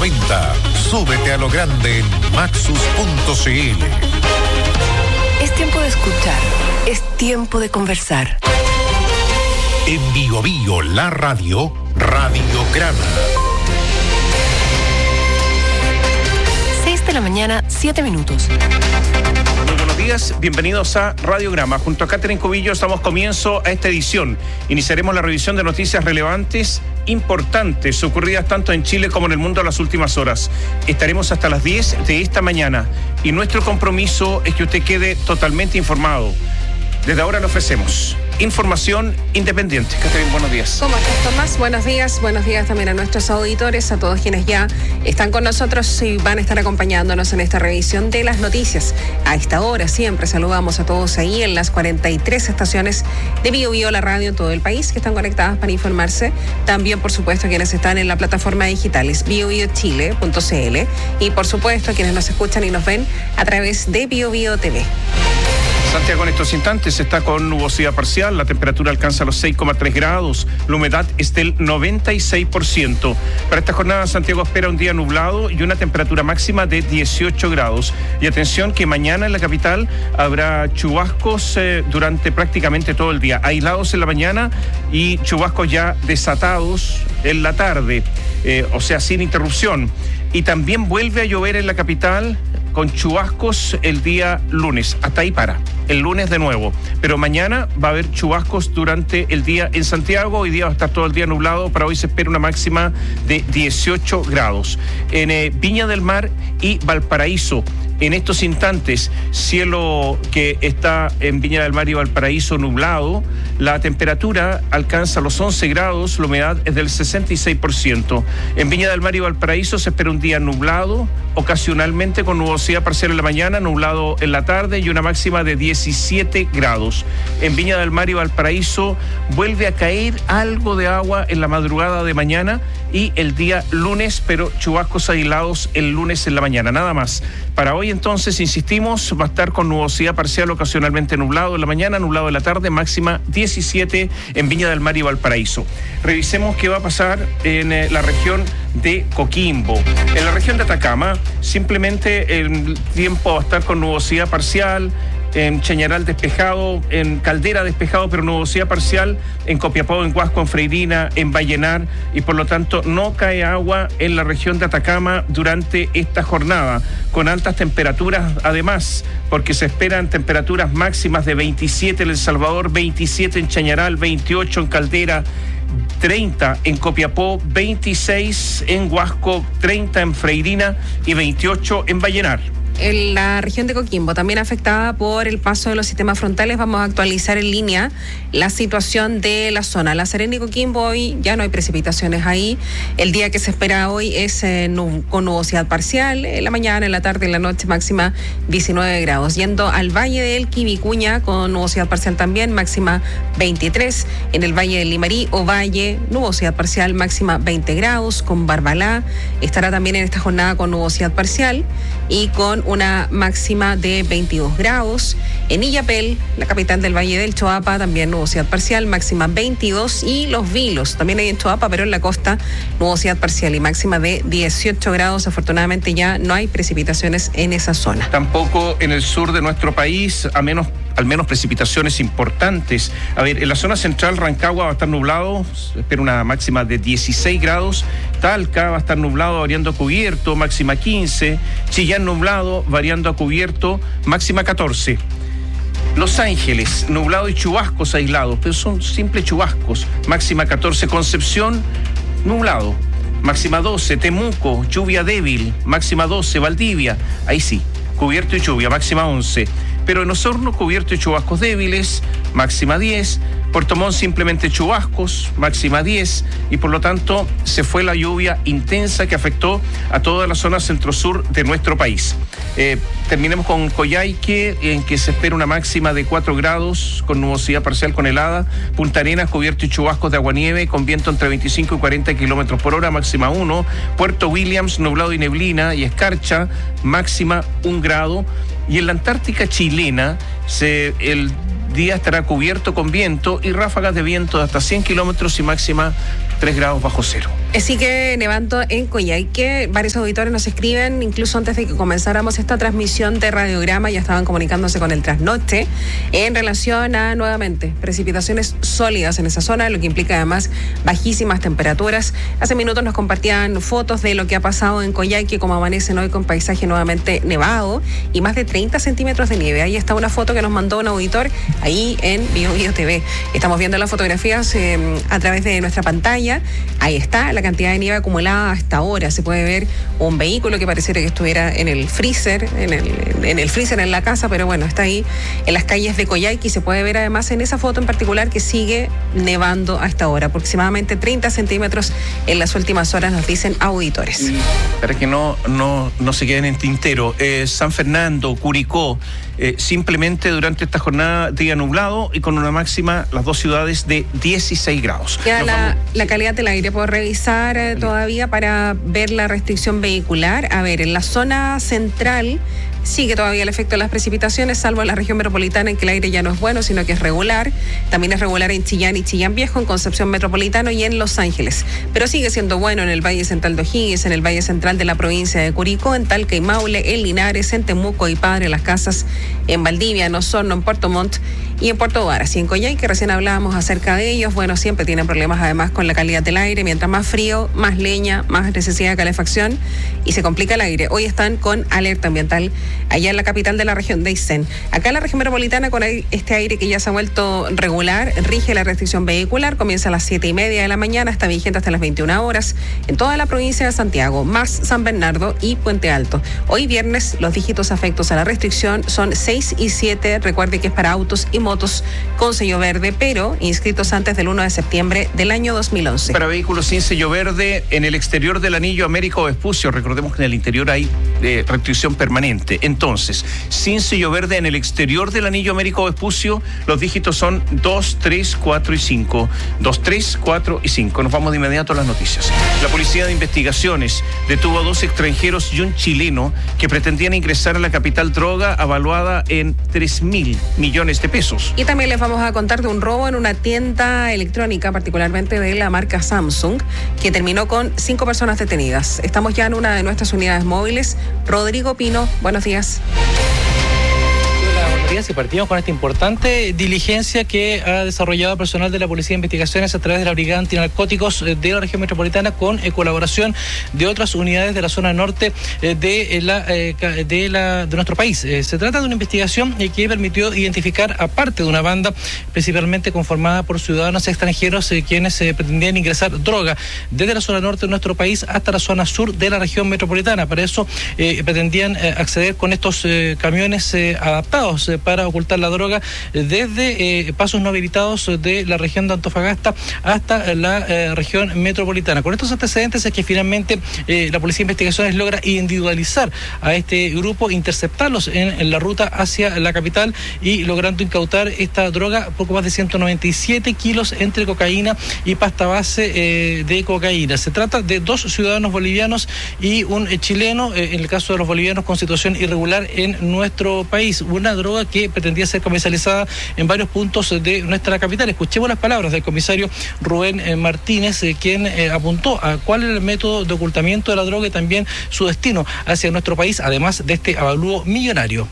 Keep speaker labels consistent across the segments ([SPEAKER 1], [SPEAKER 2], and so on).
[SPEAKER 1] aumenta. Súbete a lo grande en maxus.cl.
[SPEAKER 2] Es tiempo de escuchar. Es tiempo de conversar.
[SPEAKER 1] En Bio Bio, la radio, Radiograma.
[SPEAKER 2] 6 de la mañana, 7 minutos.
[SPEAKER 3] Muy buenos días, bienvenidos a Radiograma. Junto a Catherine Cubillo damos comienzo a esta edición. Iniciaremos la revisión de noticias relevantes, importantes, ocurridas tanto en Chile como en el mundo en las últimas horas. Estaremos hasta las 10 de esta mañana y nuestro compromiso es que usted quede totalmente informado. Desde ahora le ofrecemos información independiente. Catherine, buenos días.
[SPEAKER 4] ¿Cómo estás, Tomás? Buenos días también a nuestros auditores, a todos quienes ya están con nosotros y van a estar acompañándonos en esta revisión de las noticias. A esta hora siempre saludamos a todos ahí en las 43 estaciones de Bio Bio, la radio en todo el país, que están conectadas para informarse. También, por supuesto, quienes están en la plataforma digital es biobiochile.cl y, por supuesto, quienes nos escuchan y nos ven a través de Bio Bio TV.
[SPEAKER 3] Santiago en estos instantes está con nubosidad parcial, la temperatura alcanza los 6,3 grados, la humedad es del 96%. Para esta jornada Santiago espera un día nublado y una temperatura máxima de 18 grados. Y atención que mañana en la capital habrá chubascos durante prácticamente todo el día, aislados en la mañana y chubascos ya desatados en la tarde, o sea, sin interrupción. Y también vuelve a llover en la capital con chubascos el día lunes. Hasta ahí para. El lunes de nuevo. Pero mañana va a haber chubascos durante el día en Santiago. Hoy día va a estar todo el día nublado. Para hoy se espera una máxima de 18 grados. En Viña del Mar y Valparaíso, en estos instantes, cielo que está en Viña del Mar y Valparaíso nublado. La temperatura alcanza los 11 grados, la humedad es del 66%. En Viña del Mar y Valparaíso se espera un día nublado, ocasionalmente con nubosidad parcial en la mañana, nublado en la tarde y una máxima de 17 grados. En Viña del Mar y Valparaíso vuelve a caer algo de agua en la madrugada de mañana y el día lunes, pero chubascos aislados el lunes en la mañana, nada más. Para hoy entonces, insistimos, va a estar con nubosidad parcial, ocasionalmente nublado en la mañana, nublado en la tarde, máxima 17 en Viña del Mar y Valparaíso. Revisemos qué va a pasar en la región de Coquimbo. En la región de Atacama, simplemente el tiempo va a estar con nubosidad parcial, en Chañaral despejado, en Caldera despejado, pero nubosidad parcial, en Copiapó, en Huasco, en Freirina, en Vallenar, y por lo tanto no cae agua en la región de Atacama durante esta jornada, con altas temperaturas además, porque se esperan temperaturas máximas de 27 en El Salvador, 27 en Chañaral, 28 en Caldera, 30 en Copiapó, 26 en Huasco, 30 en Freirina y 28 en Vallenar.
[SPEAKER 4] En la región de Coquimbo, también afectada por el paso de los sistemas frontales, vamos a actualizar en línea la situación de la zona. La Serena y Coquimbo hoy ya no hay precipitaciones ahí. El día que se espera hoy es con nubosidad parcial, en la mañana, en la tarde, en la noche, máxima 19 grados. Yendo al Valle del Elqui, Vicuña, con nubosidad parcial también, máxima 23. En el Valle del Limarí, Ovalle, nubosidad parcial, máxima 20 grados. Con Barbalá, estará también en esta jornada con nubosidad parcial y con una máxima de 22 grados. En Illapel, la capital del Valle del Choapa, también nubosidad parcial, máxima 22. Y Los Vilos, también hay en Choapa, pero en la costa, nubosidad parcial y máxima de 18 grados. Afortunadamente ya no hay precipitaciones en esa zona.
[SPEAKER 3] Tampoco en el sur de nuestro país, al menos precipitaciones importantes. A ver, en la zona central, Rancagua va a estar nublado, espera una máxima de 16 grados. Talca va a estar nublado, variando a cubierto, máxima 15. Chillán nublado, variando a cubierto, máxima 14. Los Ángeles, nublado y chubascos aislados, pero son simples chubascos, máxima 14. Concepción, nublado, máxima 12. Temuco, lluvia débil, máxima 12. Valdivia, ahí sí, cubierto y lluvia, máxima 11. Pero en Osorno, cubierto y chubascos débiles, máxima 10. Puerto Montt, simplemente chubascos, máxima 10. Y por lo tanto, se fue la lluvia intensa que afectó a toda la zona centro-sur de nuestro país. Terminemos con Coyhaique, en que se espera una máxima de 4 grados, con nubosidad parcial con helada. Punta Arenas, cubierto y chubascos de aguanieve, con viento entre 25 y 40 kilómetros por hora, máxima 1. Puerto Williams, nublado y neblina y escarcha, máxima 1 grado. Y en la Antártica chilena, el día estará cubierto con viento y ráfagas de viento de hasta 100 kilómetros y máxima 3 grados bajo cero.
[SPEAKER 4] Sigue nevando en Coyhaique. Varios auditores nos escriben, incluso antes de que comenzáramos esta transmisión de radiograma, ya estaban comunicándose con el trasnoche en relación a, nuevamente, precipitaciones sólidas en esa zona, lo que implica además bajísimas temperaturas. Hace minutos nos compartían fotos de lo que ha pasado en Coyhaique, como amanecen hoy con paisaje nuevamente nevado y más de 30 centímetros de nieve. Ahí está una foto que nos mandó un auditor ahí en BioBio TV. Estamos viendo las fotografías a través de nuestra pantalla. Ahí está la cantidad de nieve acumulada hasta ahora. Se puede ver un vehículo que pareciera que estuviera en el freezer, en el freezer en la casa, pero bueno, está ahí en las calles de Coyhaique y se puede ver además en esa foto en particular que sigue nevando a esta hora, aproximadamente 30 centímetros en las últimas horas, nos dicen auditores.
[SPEAKER 3] Para que no se queden en tintero, San Fernando, Curicó, simplemente durante esta jornada día nublado y con una máxima, las dos ciudades, de 16 grados.
[SPEAKER 4] Queda la calidad del aire por revisar todavía para ver la restricción vehicular. A ver, en la zona central sigue todavía el efecto de las precipitaciones, salvo en la región metropolitana, en que el aire ya no es bueno, sino que es regular. También es regular en Chillán y Chillán Viejo, en Concepción Metropolitano y en Los Ángeles. Pero sigue siendo bueno en el Valle Central de O'Higgins, en el Valle Central de la provincia de Curicó, en Talca y Maule, en Linares, en Temuco y Padre Las Casas, en Valdivia, en Osorno, en Puerto Montt y en Puerto Varas. Y en Coyhaique, que recién hablábamos acerca de ellos, bueno, siempre tienen problemas además con la calidad del aire. Mientras más frío, más leña, más necesidad de calefacción y se complica el aire. Hoy están con alerta ambiental allá en la capital de la región de Aysén. Acá en la región metropolitana, con este aire que ya se ha vuelto regular, rige la restricción vehicular, comienza a las 7:30 de la mañana, está vigente hasta las 21 horas, en toda la provincia de Santiago, más San Bernardo y Puente Alto. Hoy viernes, los dígitos afectos a la restricción son 6 y 7, recuerde que es para autos y motos con sello verde, pero inscritos antes del 1 de septiembre del año 2011.
[SPEAKER 3] Para vehículos sin sello verde, en el exterior del anillo Américo Vespucio, recordemos que en el interior hay restricción permanente. Entonces, sin sello verde en el exterior del anillo Américo Vespucio, los dígitos son 2, 3, 4 y 5. 2, 3, 4 y 5. Nos vamos de inmediato a las noticias. La Policía de Investigaciones detuvo a 2 extranjeros y un chileno que pretendían ingresar a la capital droga avaluada en 3.000 millones de pesos.
[SPEAKER 4] Y también les vamos a contar de un robo en una tienda electrónica, particularmente de la marca Samsung, que terminó con 5 personas detenidas. Estamos ya en una de nuestras unidades móviles. Rodrigo Pino, buenos días.
[SPEAKER 5] Y partimos con esta importante diligencia que ha desarrollado personal de la Policía de Investigaciones a través de la Brigada Antinarcóticos de la región metropolitana con colaboración de otras unidades de la zona norte de nuestro país. Se trata de una investigación que permitió identificar a parte de una banda principalmente conformada por ciudadanos extranjeros quienes pretendían ingresar droga desde la zona norte de nuestro país hasta la zona sur de la región metropolitana. Para eso pretendían acceder con estos camiones adaptados para ocultar la droga desde pasos no habilitados de la región de Antofagasta hasta la región metropolitana. Con estos antecedentes es que finalmente la Policía de Investigaciones logra individualizar a este grupo, interceptarlos en la ruta hacia la capital y logrando incautar esta droga, poco más de 197 kilos entre cocaína y pasta base de cocaína. Se trata de 2 ciudadanos bolivianos y un chileno, en el caso de los bolivianos con situación irregular en nuestro país. Una droga que pretendía ser comercializada en varios puntos de nuestra capital. Escuchemos las palabras del comisario Rubén Martínez, quien apuntó a cuál era el método de ocultamiento de la droga y también su destino hacia nuestro país, además de este avalúo millonario.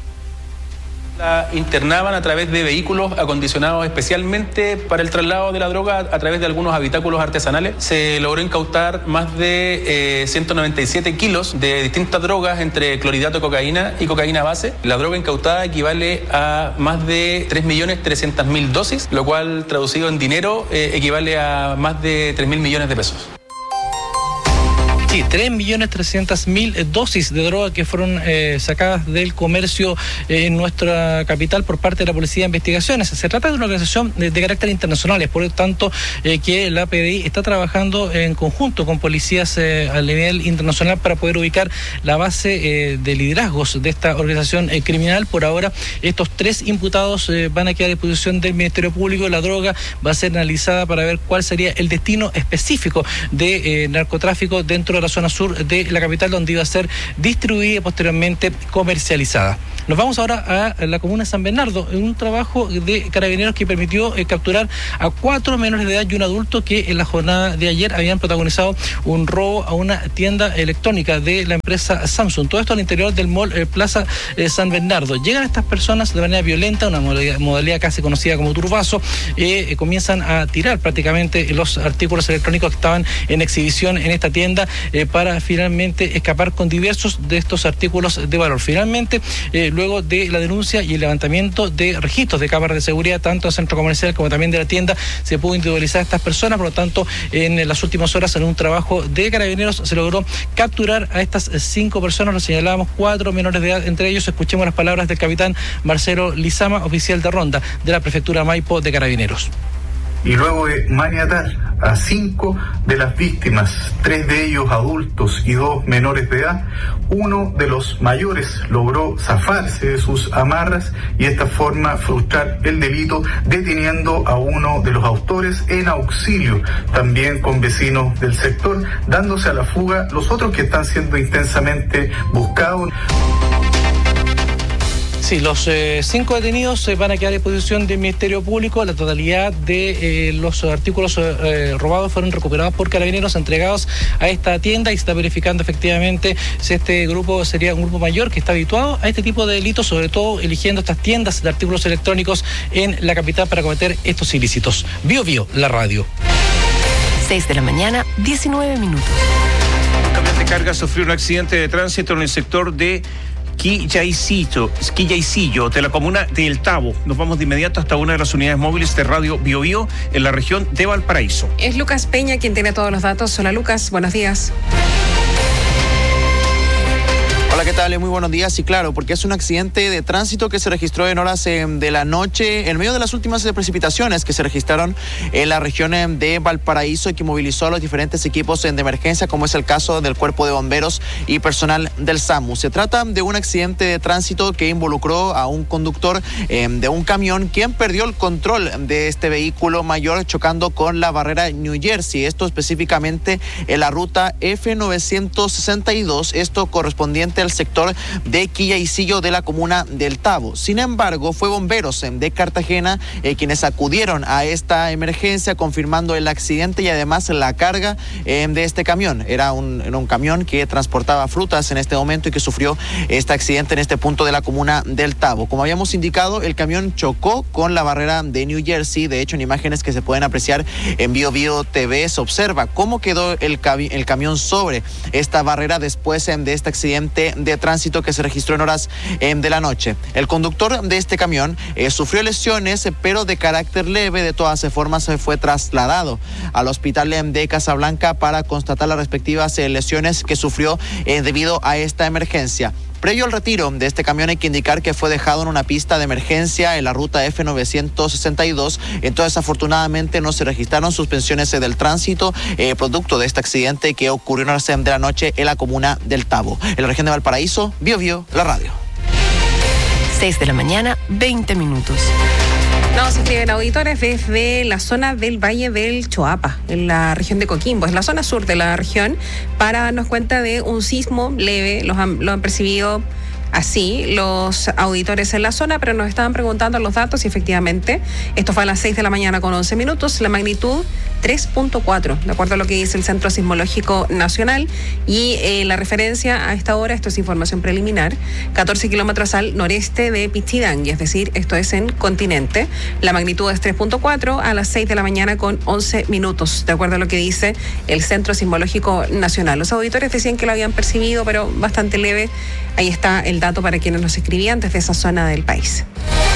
[SPEAKER 6] La internaban a través de vehículos acondicionados especialmente para el traslado de la droga a través de algunos habitáculos artesanales. Se logró incautar más de 197 kilos de distintas drogas entre clorhidrato de cocaína y cocaína base. La droga incautada equivale a más de 3.300.000 dosis, lo cual traducido en dinero equivale a más de 3.000 millones de pesos.
[SPEAKER 5] Sí, 3.300.000 dosis de droga que fueron sacadas del comercio en nuestra capital por parte de la Policía de Investigaciones. Se trata de una organización de carácter internacional, es por lo tanto que la PDI está trabajando en conjunto con policías a nivel internacional para poder ubicar la base de liderazgos de esta organización criminal. Por ahora, estos 3 imputados van a quedar a disposición del Ministerio Público. La droga va a ser analizada para ver cuál sería el destino específico de narcotráfico dentro de la zona sur de la capital, donde iba a ser distribuida y posteriormente comercializada. Nos vamos ahora a la comuna de San Bernardo, en un trabajo de Carabineros que permitió capturar a 4 menores de edad y un adulto que en la jornada de ayer habían protagonizado un robo a una tienda electrónica de la empresa Samsung. Todo esto al interior del mall Plaza San Bernardo. Llegan estas personas de manera violenta, una modalidad casi conocida como turbazo, comienzan a tirar prácticamente los artículos electrónicos que estaban en exhibición en esta tienda para finalmente escapar con diversos de estos artículos de valor. Finalmente, luego de la denuncia y el levantamiento de registros de cámaras de seguridad, tanto en el centro comercial como también de la tienda, se pudo individualizar a estas personas. Por lo tanto, en las últimas horas, en un trabajo de Carabineros, se logró capturar a estas 5 personas. Lo señalábamos, 4 menores de edad entre ellos. Escuchemos las palabras del capitán Marcelo Lizama, oficial de ronda de la prefectura Maipo de Carabineros.
[SPEAKER 7] Y luego de maniatar a 5 de las víctimas, 3 de ellos adultos y 2 menores de edad, uno de los mayores logró zafarse de sus amarras y de esta forma frustrar el delito, deteniendo a uno de los autores en auxilio, también con vecinos del sector, dándose a la fuga los otros que están siendo intensamente buscados.
[SPEAKER 5] Sí, los 5 detenidos van a quedar a disposición del Ministerio Público. La totalidad de los artículos robados fueron recuperados por Carabineros, entregados a esta tienda, y se está verificando efectivamente si este grupo sería un grupo mayor que está habituado a este tipo de delitos, sobre todo eligiendo estas tiendas de artículos electrónicos en la capital para cometer estos ilícitos. Bio Bio, la radio.
[SPEAKER 2] 6 de la mañana, 19 minutos.
[SPEAKER 3] Un camión de carga sufrió un accidente de tránsito en el sector de Quillaycillo, de la comuna de El Tabo. Nos vamos de inmediato hasta una de las unidades móviles de Radio Bio Bio en la región de Valparaíso.
[SPEAKER 4] Es Lucas Peña quien tiene todos los datos. Hola Lucas, buenos días.
[SPEAKER 8] Hola, ¿qué tal? Muy buenos días. Y claro, porque es un accidente de tránsito que se registró en horas de la noche, en medio de las últimas precipitaciones que se registraron en la región de Valparaíso y que movilizó a los diferentes equipos de emergencia, como es el caso del Cuerpo de Bomberos y personal del SAMU. Se trata de un accidente de tránsito que involucró a un conductor de un camión, quien perdió el control de este vehículo mayor, chocando con la barrera New Jersey, esto específicamente en la ruta F962, esto correspondiente al sector de Quillaycillo de la comuna del Tabo. Sin embargo, fue bomberos de Cartagena quienes acudieron a esta emergencia, confirmando el accidente y además la carga de este camión. Era un camión que transportaba frutas en este momento y que sufrió este accidente en este punto de la comuna del Tabo. Como habíamos indicado, el camión chocó con la barrera de New Jersey. De hecho, en imágenes que se pueden apreciar en Bio Bio TV, se observa cómo quedó el camión sobre esta barrera después de este accidente de tránsito que se registró en horas de la noche. El conductor de este camión sufrió lesiones, pero de carácter leve. De todas formas, fue trasladado al hospital de Casablanca para constatar las respectivas lesiones que sufrió debido a esta emergencia. Previo al retiro de este camión, hay que indicar que fue dejado en una pista de emergencia en la ruta F962. Entonces, afortunadamente, no se registraron suspensiones del tránsito producto de este accidente que ocurrió en horas de la noche en la comuna del Tabo. En la región de Valparaíso, Bio Bio, la radio.
[SPEAKER 2] 6 de la mañana, 20 minutos.
[SPEAKER 4] Nos escriben auditores desde la zona del Valle del Choapa, en la región de Coquimbo, es la zona sur de la región, para darnos cuenta de un sismo leve. Lo han percibido así los auditores en la zona, pero nos estaban preguntando los datos y efectivamente esto fue a las 6 de la mañana con 11 minutos, la magnitud 3.4, de acuerdo a lo que dice el Centro Sismológico Nacional, y la referencia a esta hora, esto es información preliminar, 14 kilómetros al noreste de Pichidangui, es decir, esto es en continente. La magnitud es 3.4 a las 6 de la mañana con 11 minutos, de acuerdo a lo que dice el Centro Sismológico Nacional. Los auditores decían que lo habían percibido, pero bastante leve. Ahí está el dato para quienes nos escribían desde esa zona del país.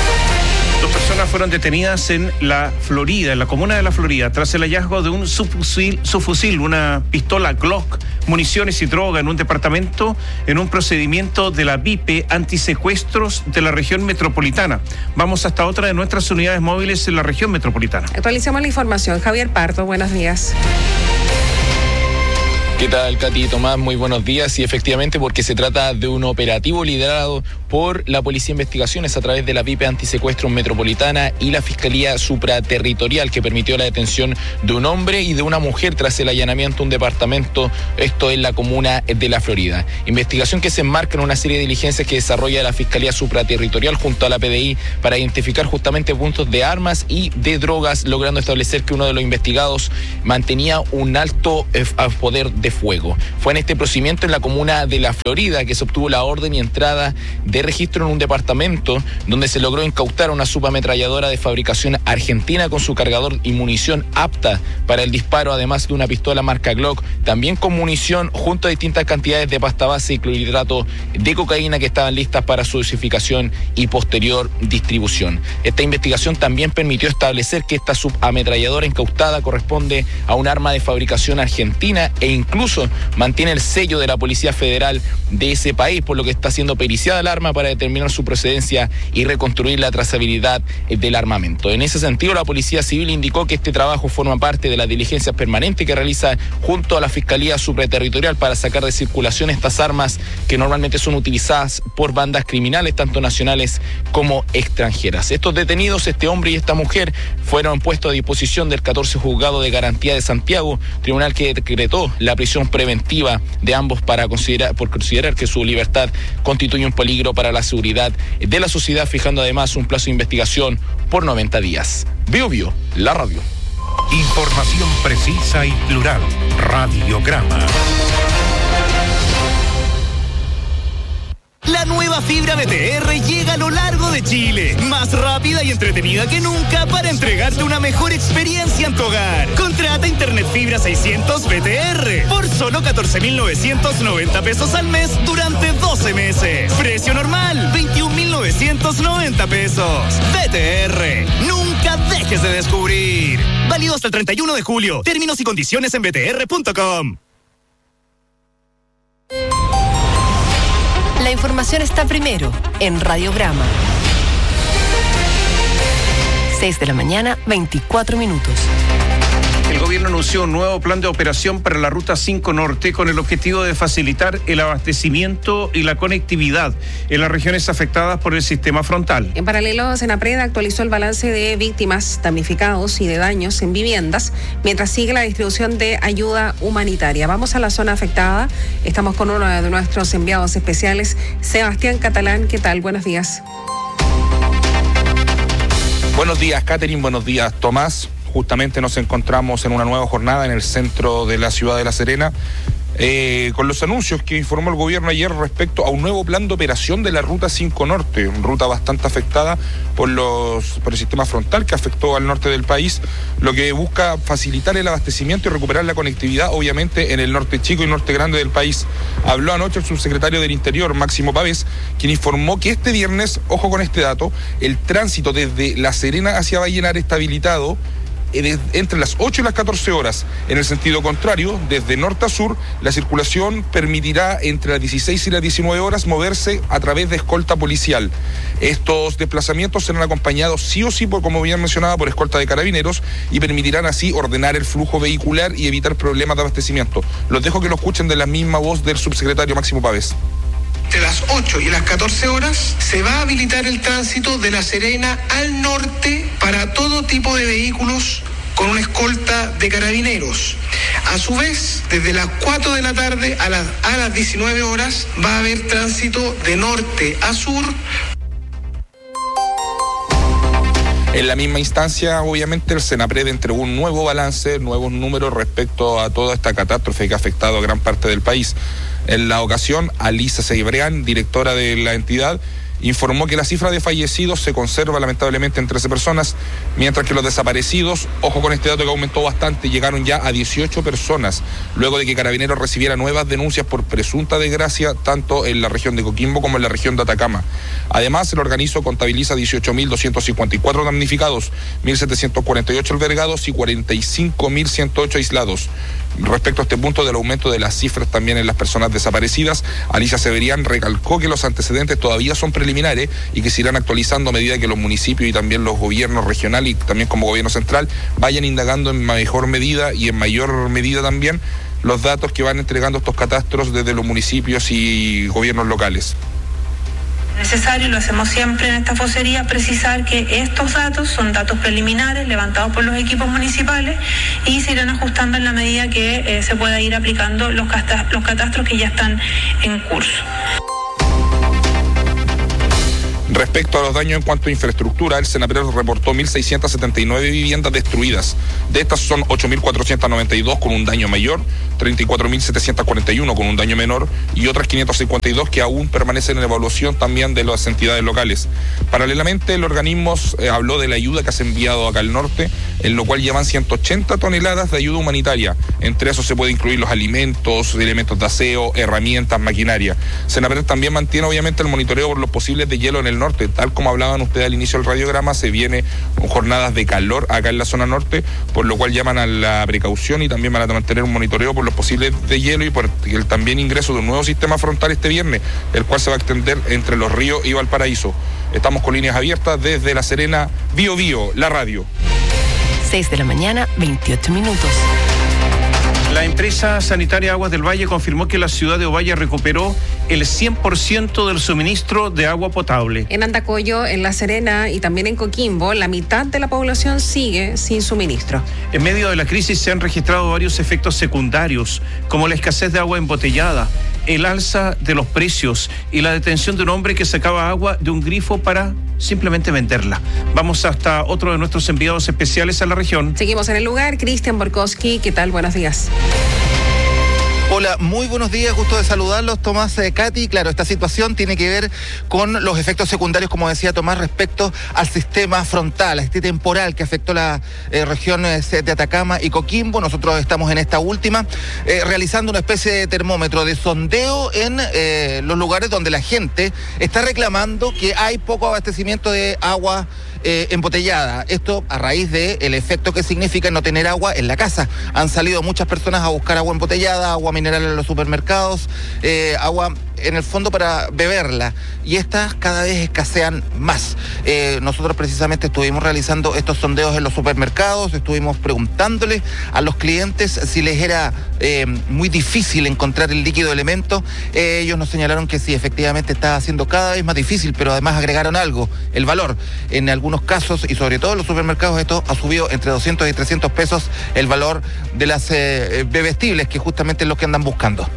[SPEAKER 3] 2 personas fueron detenidas en la Florida, en la comuna de la Florida, tras el hallazgo de un subfusil, una pistola Glock, municiones y droga en un departamento en un procedimiento de la BIP antisecuestros de la región metropolitana. Vamos hasta otra de nuestras unidades móviles en la región metropolitana.
[SPEAKER 4] Actualizamos la información. Javier Pardo, buenos días.
[SPEAKER 9] ¿Qué tal, Katy y Tomás? Muy buenos días. Y efectivamente, porque se trata de un operativo liderado por la Policía de Investigaciones a través de la VIP Antisecuestros Metropolitana y la Fiscalía Supraterritorial, que permitió la detención de un hombre y de una mujer tras el allanamiento de un departamento, esto en la comuna de La Florida. Investigación que se enmarca en una serie de diligencias que desarrolla la Fiscalía Supraterritorial junto a la PDI para identificar justamente puntos de armas y de drogas, logrando establecer que uno de los investigados mantenía un alto poder de fuego. Fue en este procedimiento en la comuna de La Florida que se obtuvo la orden y entrada de registro en un departamento donde se logró incautar una subametralladora de fabricación argentina con su cargador y munición apta para el disparo, además de una pistola marca Glock, también con munición, junto a distintas cantidades de pasta base y clorhidrato de cocaína que estaban listas para su dosificación y posterior distribución. Esta investigación también permitió establecer que esta subametralladora incautada corresponde a un arma de fabricación argentina e incluso mantiene el sello de la Policía Federal de ese país, por lo que está siendo periciada el arma para determinar su procedencia y reconstruir la trazabilidad del armamento. En ese sentido, la Policía Civil indicó que este trabajo forma parte de las diligencias permanentes que realiza junto a la Fiscalía Supraterritorial para sacar de circulación estas armas que normalmente son utilizadas por bandas criminales, tanto nacionales como extranjeras. Estos detenidos, este hombre y esta mujer, fueron puestos a disposición del 14 Juzgado de Garantía de Santiago, tribunal que decretó la prisión preventiva de ambos por considerar que su libertad constituye un peligro para la seguridad de la sociedad, fijando además un plazo de investigación por 90 días. Bio, la radio.
[SPEAKER 1] Información precisa y plural. Radiograma.
[SPEAKER 10] La nueva fibra BTR llega a lo largo de Chile, más rápida y entretenida que nunca para entregarte una mejor experiencia en tu hogar. Contrata Internet Fibra 600 BTR por solo 14.990 pesos al mes durante 12 meses. Precio normal, 21.990 pesos. BTR, nunca dejes de descubrir. Válido hasta el 31 de julio. Términos y condiciones en btr.com.
[SPEAKER 2] La información está primero en Radiograma. 6 de la mañana, 24 minutos.
[SPEAKER 3] El gobierno anunció un nuevo plan de operación para la Ruta 5 Norte con el objetivo de facilitar el abastecimiento y la conectividad en las regiones afectadas por el sistema frontal.
[SPEAKER 4] En paralelo, Senapred actualizó el balance de víctimas, damnificados y de daños en viviendas, mientras sigue la distribución de ayuda humanitaria. Vamos a la zona afectada. Estamos con uno de nuestros enviados especiales, Sebastián Catalán. ¿Qué tal? Buenos días.
[SPEAKER 11] Buenos días, Catherine. Buenos días, Tomás. Justamente nos encontramos en una nueva jornada en el centro de la ciudad de La Serena, con los anuncios que informó el gobierno ayer respecto a un nuevo plan de operación de la Ruta 5 Norte, una ruta bastante afectada por el sistema frontal que afectó al norte del país, lo que busca facilitar el abastecimiento y recuperar la conectividad, obviamente, en el norte chico y norte grande del país. Habló anoche el subsecretario del Interior, Máximo Pavés, quien informó que este viernes, ojo con este dato, el tránsito desde La Serena hacia Vallenar está habilitado entre las 8 y las 14 horas. En el sentido contrario, desde norte a sur, la circulación permitirá entre las 16 y las 19 horas moverse a través de escolta policial. Estos desplazamientos serán acompañados sí o sí, como bien mencionaba, por escolta de carabineros y permitirán así ordenar el flujo vehicular y evitar problemas de abastecimiento. Los dejo que lo escuchen de la misma voz del subsecretario Máximo Pavés.
[SPEAKER 12] Entre las 8 y las 14 horas se va a habilitar el tránsito de La Serena al norte para todo tipo de vehículos con una escolta de carabineros. A su vez, desde las 4 de la tarde a las 19 horas va a haber tránsito de norte a sur.
[SPEAKER 11] En la misma instancia, obviamente, el Senapred entregó un nuevo balance, nuevos números respecto a toda esta catástrofe que ha afectado a gran parte del país. En la ocasión, Alisa Ceibreán, directora de la entidad, informó que la cifra de fallecidos se conserva lamentablemente en 13 personas, mientras que los desaparecidos, ojo con este dato que aumentó bastante, llegaron ya a 18 personas, luego de que Carabineros recibiera nuevas denuncias por presunta desgracia, tanto en la región de Coquimbo como en la región de Atacama. Además, el organismo contabiliza 18.254 damnificados, 1.748 albergados y 45.108 aislados. Respecto a este punto del aumento de las cifras también en las personas desaparecidas, Alicia Severián recalcó que los antecedentes todavía son preliminares y que se irán actualizando a medida que los municipios y también los gobiernos regionales y también como gobierno central vayan indagando en mejor medida y en mayor medida también los datos que van entregando estos catastros desde los municipios y gobiernos locales.
[SPEAKER 13] Necesario, lo hacemos siempre en esta vocería, precisar que estos datos son datos preliminares levantados por los equipos municipales y se irán ajustando en la medida que se pueda ir aplicando los catastros que ya están en curso.
[SPEAKER 11] Respecto a los daños en cuanto a infraestructura, el Senapred reportó 1.679 viviendas destruidas. De estas son 8.492 con un daño mayor, 34.741 con un daño menor y otras 552 que aún permanecen en evaluación también de las entidades locales. Paralelamente, el organismo habló de la ayuda que se ha enviado acá al norte, en lo cual llevan 180 toneladas de ayuda humanitaria. Entre eso se puede incluir los alimentos, elementos de aseo, herramientas, maquinaria. Senapred también mantiene obviamente el monitoreo por los posibles de hielo en el norte. Tal como hablaban ustedes al inicio del radiograma, se viene jornadas de calor acá en la zona norte, por lo cual llaman a la precaución y también van a mantener un monitoreo por los posibles de hielo y por el también ingreso de un nuevo sistema frontal este viernes, el cual se va a extender entre Los Ríos y Valparaíso. Estamos con líneas abiertas desde La Serena, Bio Bio, la radio.
[SPEAKER 2] 6 de la mañana, 28 minutos.
[SPEAKER 3] La empresa sanitaria Aguas del Valle confirmó que la ciudad de Ovalle recuperó el 100% del suministro de agua potable.
[SPEAKER 4] En Andacollo, en La Serena y también en Coquimbo, la mitad de la población sigue sin suministro.
[SPEAKER 3] En medio de la crisis se han registrado varios efectos secundarios, como la escasez de agua embotellada, el alza de los precios y la detención de un hombre que sacaba agua de un grifo para simplemente venderla. Vamos hasta otro de nuestros enviados especiales a la región.
[SPEAKER 4] Seguimos en el lugar. Cristian Borkowski, ¿qué tal? Buenos días.
[SPEAKER 14] Hola, muy buenos días, gusto de saludarlos, Tomás, Katy. Claro, esta situación tiene que ver con los efectos secundarios, como decía Tomás, respecto al sistema frontal, a este temporal que afectó la región de Atacama y Coquimbo. Nosotros estamos en esta última, realizando una especie de termómetro de sondeo en los lugares donde la gente está reclamando que hay poco abastecimiento de agua embotellada. Esto a raíz del efecto que significa no tener agua en la casa. Han salido muchas personas a buscar agua embotellada, agua mineral en los supermercados, agua en el fondo para beberla, y estas cada vez escasean más. Nosotros precisamente estuvimos realizando estos sondeos en los supermercados, estuvimos preguntándole a los clientes si les era muy difícil encontrar el líquido elemento. Ellos nos señalaron que sí, efectivamente estaba siendo cada vez más difícil, pero además agregaron algo, el valor. En algunos casos, y sobre todo en los supermercados, esto ha subido entre 200 y 300 pesos el valor de las bebestibles, que justamente es lo que andan buscando.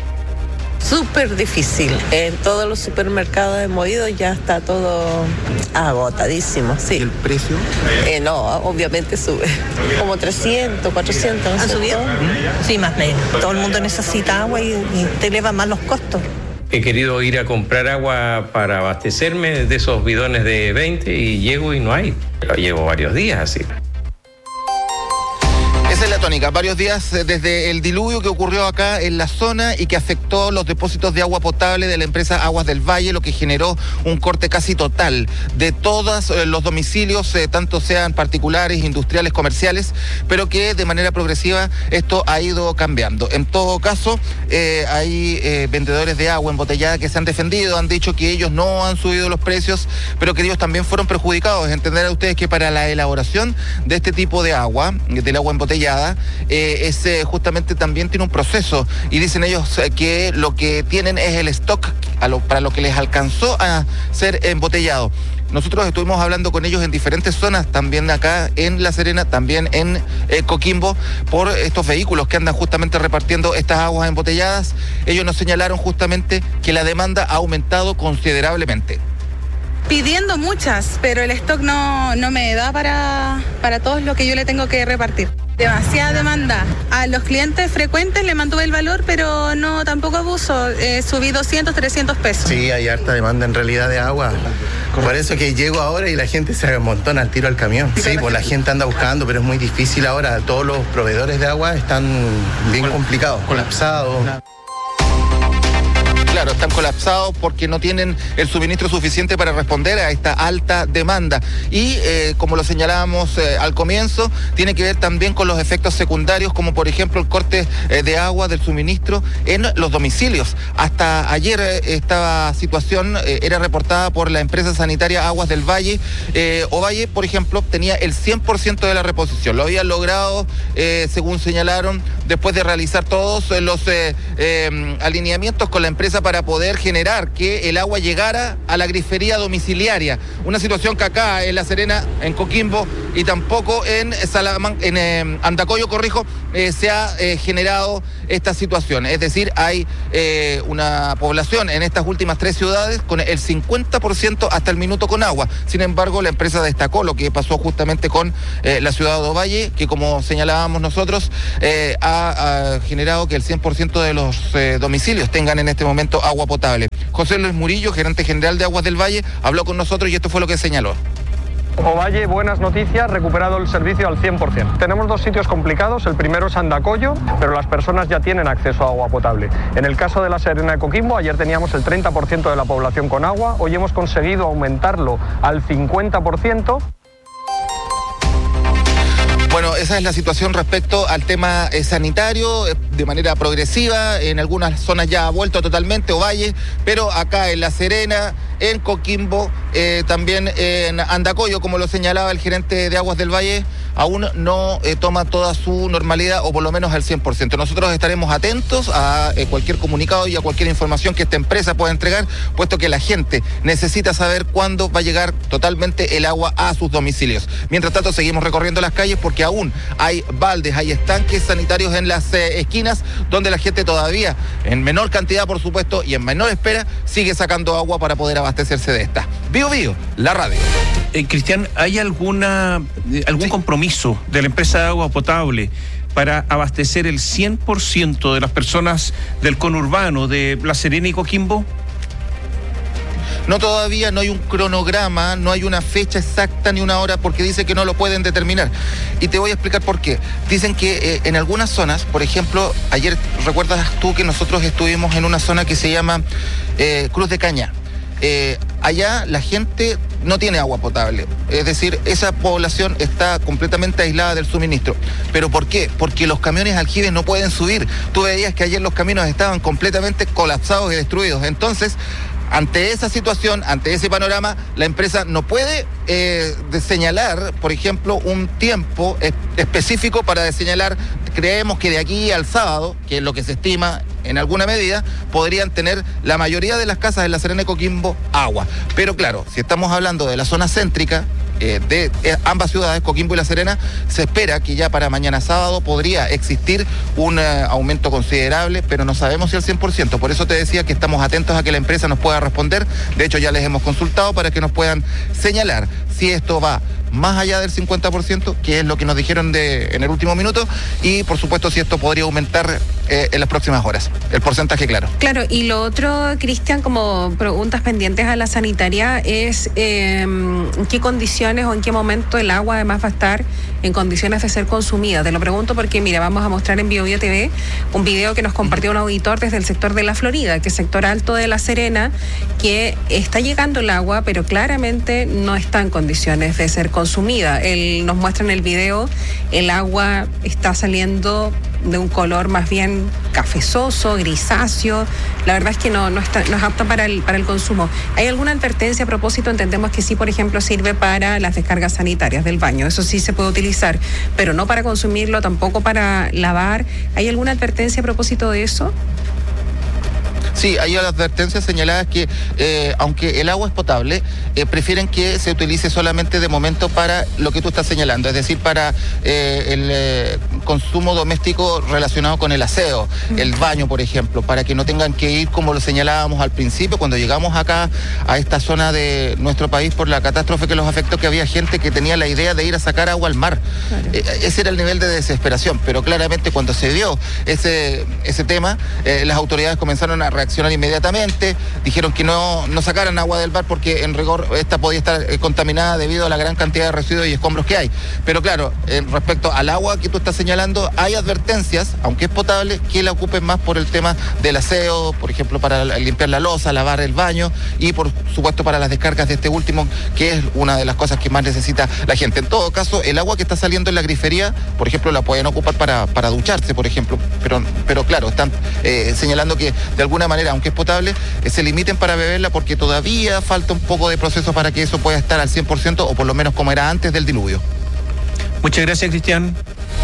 [SPEAKER 15] Súper difícil. En todos los supermercados hemos ido, ya está todo agotadísimo, sí.
[SPEAKER 14] ¿Y el precio?
[SPEAKER 15] No, obviamente sube. Como 300, 400. ¿Han subido? Sí, más o menos. Todo el mundo necesita agua y te eleva más los costos.
[SPEAKER 16] He querido ir a comprar agua para abastecerme de esos bidones de 20 y llego y no hay. Pero llevo varios días así.
[SPEAKER 14] Esa es la tónica, varios días desde el diluvio que ocurrió acá en la zona y que afectó los depósitos de agua potable de la empresa Aguas del Valle, lo que generó un corte casi total de todos los domicilios, tanto sean particulares, industriales, comerciales, pero que de manera progresiva esto ha ido cambiando. En todo caso, hay vendedores de agua embotellada que se han defendido, han dicho que ellos no han subido los precios, pero que ellos también fueron perjudicados. Entenderán ustedes que para la elaboración de este tipo de agua, del agua embotellada, justamente también tiene un proceso, y dicen ellos que lo que tienen es el stock para lo que les alcanzó a ser embotellado. Nosotros estuvimos hablando con ellos en diferentes zonas, también acá en La Serena, también en Coquimbo, por estos vehículos que andan justamente repartiendo estas aguas embotelladas. Ellos nos señalaron justamente que la demanda ha aumentado considerablemente.
[SPEAKER 17] Pidiendo muchas, pero el stock no me da para todo lo que yo le tengo que repartir. Demasiada demanda. A los clientes frecuentes le mantuve el valor, pero no tampoco abuso. Subí 200, 300 pesos.
[SPEAKER 18] Sí, hay harta demanda en realidad de agua. Por eso que llego ahora y la gente se amontona al tiro al camión. Sí, pues la gente anda buscando, pero es muy difícil ahora. Todos los proveedores de agua están bien complicados, colapsados.
[SPEAKER 14] Claro, están colapsados porque no tienen el suministro suficiente para responder a esta alta demanda. Y como lo señalábamos al comienzo, tiene que ver también con los efectos secundarios, como por ejemplo el corte de agua del suministro en los domicilios. Hasta ayer esta situación era reportada por la empresa sanitaria Aguas del Valle. Ovalle, por ejemplo, tenía el 100% de la reposición. Lo habían logrado, según señalaron, después de realizar todos los alineamientos con la empresa para poder generar que el agua llegara a la grifería domiciliaria. Una situación que acá en La Serena, en Coquimbo y tampoco en Andacollo, se ha generado esta situación. Es decir, hay una población en estas últimas 3 ciudades con el 50% hasta el minuto con agua. Sin embargo, la empresa destacó lo que pasó justamente con la ciudad de Ovalle, que como señalábamos nosotros, ha generado que el 100% de los domicilios tengan en este momento agua potable. José Luis Murillo, gerente general de Aguas del Valle, habló con nosotros y esto fue lo que señaló.
[SPEAKER 19] Ovalle, buenas noticias, recuperado el servicio al 100%. Tenemos 2 sitios complicados, el primero es Andacollo, pero las personas ya tienen acceso a agua potable. En el caso de La Serena de Coquimbo, ayer teníamos el 30% de la población con agua, hoy hemos conseguido aumentarlo al 50%.
[SPEAKER 14] Bueno, esa es la situación respecto al tema sanitario, de manera progresiva. En algunas zonas ya ha vuelto totalmente Ovalle, pero acá en La Serena, en Coquimbo, también en Andacollo, como lo señalaba el gerente de Aguas del Valle, aún no toma toda su normalidad, o por lo menos al 100%. Nosotros estaremos atentos a cualquier comunicado y a cualquier información que esta empresa pueda entregar, puesto que la gente necesita saber cuándo va a llegar totalmente el agua a sus domicilios. Mientras tanto, seguimos recorriendo las calles porque aún hay baldes, hay estanques sanitarios en las esquinas, donde la gente todavía, en menor cantidad por supuesto y en menor espera, sigue sacando agua para poder abastecerse de esta. Bio Bio, la radio.
[SPEAKER 3] Cristian, ¿hay algún compromiso de la empresa de agua potable para abastecer el 100% de las personas del conurbano de La Serena y Coquimbo?
[SPEAKER 14] No, todavía no hay un cronograma, no hay una fecha exacta ni una hora, porque dice que no lo pueden determinar. Y te voy a explicar por qué. Dicen que en algunas zonas, por ejemplo, ayer recuerdas tú que nosotros estuvimos en una zona que se llama Cruz de Caña. Allá la gente no tiene agua potable, es decir, esa población está completamente aislada del suministro. ¿Pero por qué? Porque los camiones aljibes no pueden subir. Tú veías que ayer los caminos estaban completamente colapsados y destruidos. Entonces, ante esa situación, ante ese panorama, la empresa no puede señalar, por ejemplo, un tiempo específico para señalar. Creemos que de aquí al sábado, que es lo que se estima en alguna medida, podrían tener la mayoría de las casas de La Serena y Coquimbo agua. Pero claro, si estamos hablando de la zona céntrica de ambas ciudades, Coquimbo y La Serena, se espera que ya para mañana sábado podría existir un aumento considerable, pero no sabemos si al 100%. Por eso te decía que estamos atentos a que la empresa nos pueda responder. De hecho, ya les hemos consultado para que nos puedan señalar si esto va más allá del 50%, que es lo que nos dijeron en el último minuto, y por supuesto si esto podría aumentar en las próximas horas. El porcentaje, claro.
[SPEAKER 4] Claro, y lo otro, Cristian, como preguntas pendientes a la sanitaria, es en qué condiciones o en qué momento el agua además va a estar en condiciones de ser consumida. Te lo pregunto porque, mira, vamos a mostrar en Bio Bio TV un video que nos compartió un auditor desde el sector de La Florida, que es sector alto de La Serena, que está llegando el agua, pero claramente no está en condiciones de ser consumida. Él nos muestra en el video, el agua está saliendo de un color más bien cafezoso, grisáceo. La verdad es que no es apta para el consumo. ¿Hay alguna advertencia a propósito? Entendemos que sí, por ejemplo, sirve para las descargas sanitarias del baño. Eso sí se puede utilizar, pero no para consumirlo, tampoco para lavar. ¿Hay alguna advertencia a propósito de eso?
[SPEAKER 14] Sí, hay advertencias señaladas que, aunque el agua es potable, prefieren que se utilice solamente de momento para lo que tú estás señalando, es decir, para el consumo doméstico relacionado con el aseo, el baño, por ejemplo, para que no tengan que ir, como lo señalábamos al principio, cuando llegamos acá a esta zona de nuestro país por la catástrofe que los afectó, que había gente que tenía la idea de ir a sacar agua al mar. Claro. Ese era el nivel de desesperación, pero claramente cuando se vio ese tema, las autoridades comenzaron a reaccionar inmediatamente, dijeron que no sacaran agua del mar porque en rigor esta podía estar contaminada debido a la gran cantidad de residuos y escombros que hay. Pero claro, respecto al agua que tú estás señalando, señalando, hay advertencias, aunque es potable, que la ocupen más por el tema del aseo, por ejemplo, para limpiar la loza, lavar el baño y por supuesto para las descargas de este último, que es una de las cosas que más necesita la gente. En todo caso, el agua que está saliendo en la grifería, por ejemplo, la pueden ocupar para ducharse, por ejemplo, pero claro, están señalando que de alguna manera, aunque es potable, se limiten para beberla porque todavía falta un poco de proceso para que eso pueda estar al 100% o por lo menos como era antes del diluvio.
[SPEAKER 3] Muchas gracias, Cristian.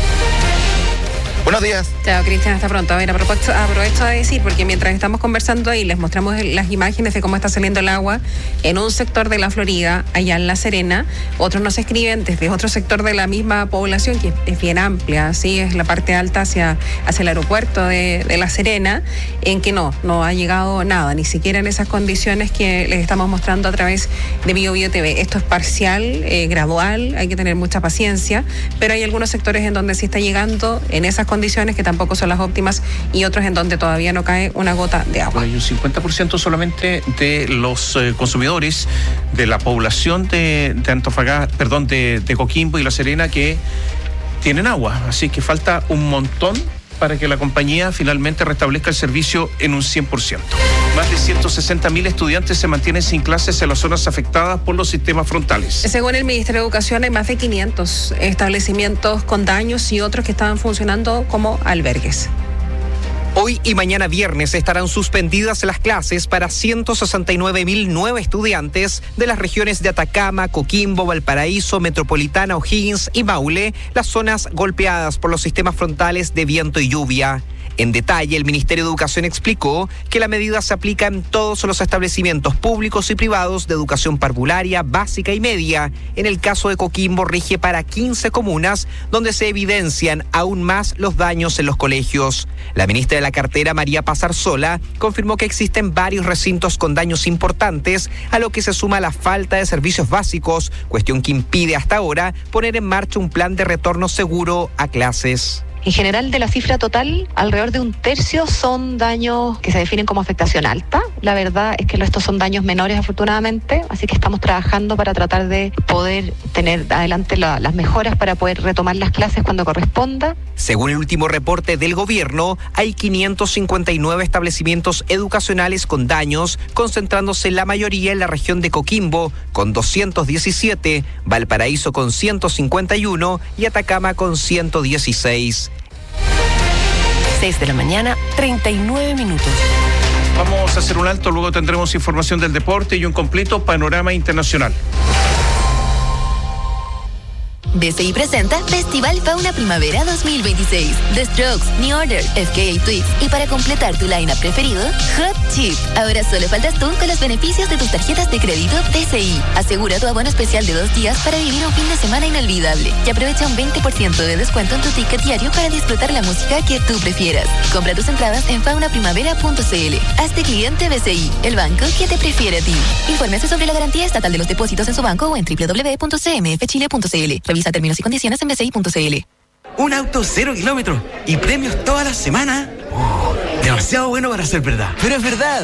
[SPEAKER 14] Buenos días.
[SPEAKER 4] Chao, Cristian, hasta pronto. A ver, aprovecho de decir, porque mientras estamos conversando ahí, les mostramos las imágenes de cómo está saliendo el agua en un sector de la Florida, allá en La Serena. Otros nos escriben desde otro sector de la misma población, que es bien amplia, ¿sí? Es la parte alta hacia el aeropuerto de La Serena, en que no ha llegado nada, ni siquiera en esas condiciones que les estamos mostrando a través de Bio TV. Esto es parcial, gradual, hay que tener mucha paciencia, pero hay algunos sectores en donde sí está llegando en esas condiciones que tampoco son las óptimas y otros en donde todavía no cae una gota de agua.
[SPEAKER 3] Hay un 50% solamente de los consumidores de la población de Antofagasta, perdón, de Coquimbo y La Serena que tienen agua, así que falta un montón para que la compañía finalmente restablezca el servicio en un 100%. Más de 160.000 estudiantes se mantienen sin clases en las zonas afectadas por los sistemas frontales.
[SPEAKER 4] Según el Ministerio de Educación, hay más de 500 establecimientos con daños y otros que estaban funcionando como albergues.
[SPEAKER 20] Hoy y mañana viernes estarán suspendidas las clases para 169.009 estudiantes de las regiones de Atacama, Coquimbo, Valparaíso, Metropolitana, O'Higgins y Maule, las zonas golpeadas por los sistemas frontales de viento y lluvia. En detalle, el Ministerio de Educación explicó que la medida se aplica en todos los establecimientos públicos y privados de educación parvularia, básica y media. En el caso de Coquimbo, rige para 15 comunas, donde se evidencian aún más los daños en los colegios. La ministra de la cartera, María Paz Arzola, confirmó que existen varios recintos con daños importantes, a lo que se suma la falta de servicios básicos, cuestión que impide hasta ahora poner en marcha un plan de retorno seguro a clases.
[SPEAKER 21] En general, de la cifra total, alrededor de un tercio son daños que se definen como afectación alta. La verdad es que estos son daños menores, afortunadamente, así que estamos trabajando para tratar de poder tener adelante las mejoras para poder retomar las clases cuando corresponda.
[SPEAKER 20] Según el último reporte del gobierno, hay 559 establecimientos educacionales con daños, concentrándose la mayoría en la región de Coquimbo, con 217, Valparaíso con 151 y Atacama con 116.
[SPEAKER 2] 6 de la mañana, 39 minutos.
[SPEAKER 3] Vamos a hacer un alto, luego tendremos información del deporte y un completo panorama internacional.
[SPEAKER 22] BCI presenta Festival Fauna Primavera 2026. The Strokes, New Order, FKA Twigs y para completar tu line-up preferido, Hot Chip. Ahora solo faltas tú con los beneficios de tus tarjetas de crédito BCI. Asegura tu abono especial de 2 días para vivir un fin de semana inolvidable y aprovecha un 20% de descuento en tu ticket diario para disfrutar la música que tú prefieras. Compra tus entradas en faunaprimavera.cl. Hazte cliente BCI, el banco que te prefiere a ti. Infórmese sobre la garantía estatal de los depósitos en su banco o en www.cmfchile.cl. Revisa términos y condiciones en bci.cl.
[SPEAKER 23] Un auto 0 kilómetros y premios toda la semana. Demasiado bueno para ser verdad. Pero es verdad.